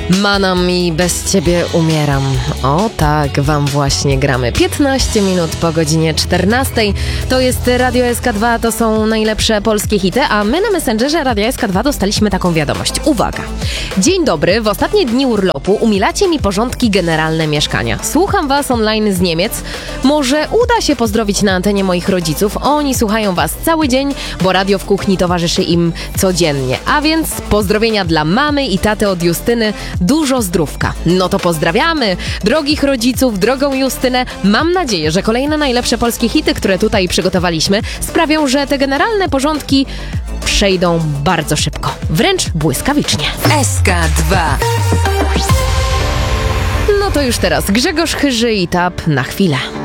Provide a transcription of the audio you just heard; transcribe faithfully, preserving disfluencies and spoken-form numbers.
Manam i bez ciebie umieram. O tak, wam właśnie gramy. piętnaście minut po godzinie czternastej. To jest Radio S K dwa, to są najlepsze polskie hity, a my na Messengerze Radio S K dwa dostaliśmy taką wiadomość. Uwaga. Dzień dobry, w ostatnie dni urlopu umilacie mi porządki generalne mieszkania. Słucham was online z Niemiec. Może uda się pozdrowić na antenie moich rodziców. Oni słuchają was cały dzień, bo radio w kuchni towarzyszy im codziennie. A więc pozdrowienia dla mamy i taty od Justyny. Dużo zdrówka. No to pozdrawiamy drogich rodziców, drogą Justynę. Mam nadzieję, że kolejne najlepsze polskie hity, które tutaj przygotowaliśmy, sprawią, że te generalne porządki przejdą bardzo szybko. Wręcz błyskawicznie. S K dwa. No to już teraz Grzegorz Chyży i Tap na chwilę.